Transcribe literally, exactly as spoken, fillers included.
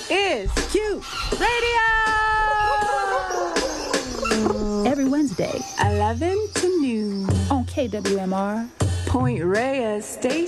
is Q Radio! Every Wednesday, eleven to noon. on K W M R. Point Reyes Station.